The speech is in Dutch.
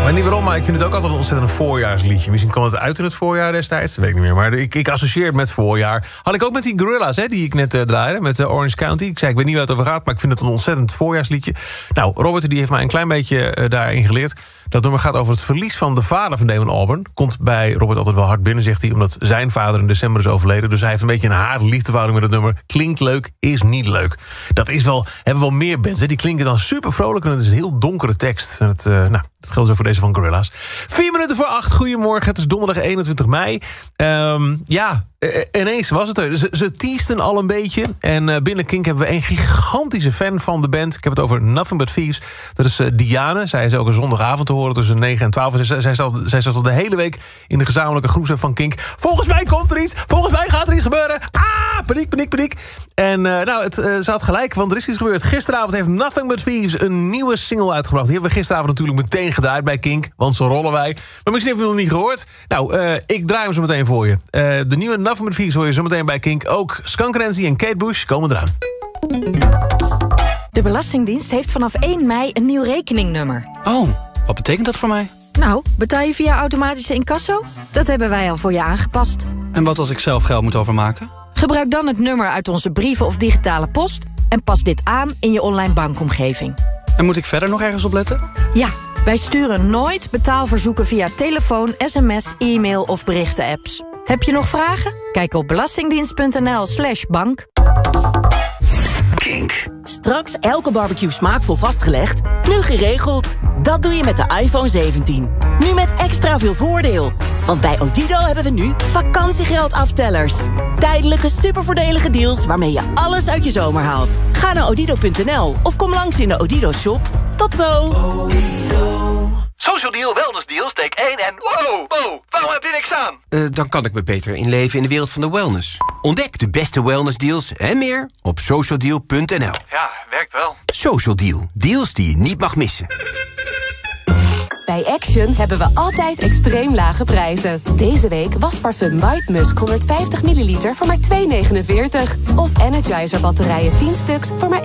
weet niet waarom, maar ik vind het ook altijd een ontzettend voorjaarsliedje. Misschien kwam het uit in het voorjaar destijds, dat weet ik niet meer. Maar ik associeer het met voorjaar. Had ik ook met die Gorillaz, die ik net draaide, met Orange County. Ik zei, ik weet niet waar het over gaat, maar ik vind het een ontzettend voorjaarsliedje. Nou, Robert die heeft mij een klein beetje daarin geleerd. Dat nummer gaat over het verlies van de vader van Damon Albarn. Komt bij Robert altijd wel hard binnen, zegt hij, omdat zijn vader in december is overleden. Dus hij heeft een beetje een haat-liefdeverhouding met het nummer. Klinkt leuk, is niet leuk. Dat is wel, hebben wel meer bands, die klinken dan super vrolijk en het is een heel donkere tekst. En dat geldt zo voor deze van Gorillaz. 4:04. Goedemorgen, het is donderdag 21 mei. Ineens was het. Ze teasten al een beetje. En binnen Kink hebben we een gigantische fan van de band. Ik heb het over Nothing But Thieves. Dat is Diane. Zij is elke zondagavond te horen tussen 9 en 12. Zij zat al de hele week in de gezamenlijke groepsapp van Kink. Volgens mij komt er iets. Volgens mij gaat er iets gebeuren. Paniek. En ze had gelijk, want er is iets gebeurd. Gisteravond heeft Nothing But Thieves een nieuwe single uitgebracht. Die hebben we gisteravond natuurlijk meteen gedraaid bij Kink. Want zo rollen wij. Maar misschien heb je het nog niet gehoord. Ik draai hem zo meteen voor je. De nieuwe Nothing But Thieves hoor je zo meteen bij Kink. Ook Skunk Nancy en Kate Bush komen eraan. De Belastingdienst heeft vanaf 1 mei een nieuw rekeningnummer. Oh, wat betekent dat voor mij? Nou, betaal je via automatische incasso? Dat hebben wij al voor je aangepast. En wat als ik zelf geld moet overmaken? Gebruik dan het nummer uit onze brieven of digitale post en pas dit aan in je online bankomgeving. En moet ik verder nog ergens op letten? Ja, wij sturen nooit betaalverzoeken via telefoon, sms, e-mail of berichtenapps. Heb je nog vragen? Kijk op belastingdienst.nl/bank. Kink. Straks elke barbecue smaakvol vastgelegd? Nu geregeld. Dat doe je met de iPhone 17. Nu met extra veel voordeel. Want bij Odido hebben we nu vakantiegeld aftellers. Tijdelijke supervoordelige deals waarmee je alles uit je zomer haalt. Ga naar odido.nl of kom langs in de Odido shop. Tot zo! Social Deal, Wellness Deal, steek 1 en wow, waarom heb je niks aan? Dan kan ik me beter inleven in de wereld van de wellness. Ontdek de beste wellnessdeals en meer op socialdeal.nl. Ja, werkt wel. Social Deal, deals die je niet mag missen. Bij Action hebben we altijd extreem lage prijzen. Deze week wasparfum White Musk 150 milliliter voor maar €2,49. Of Energizer batterijen 10 stuks voor maar